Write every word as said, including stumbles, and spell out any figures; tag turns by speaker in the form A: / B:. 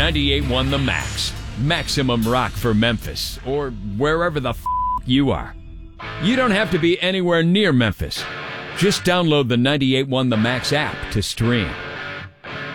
A: ninety-eight point one The Max. Maximum rock for Memphis, or wherever the f*** you are. You don't have to be anywhere near Memphis. Just download the ninety-eight point one The Max app to stream.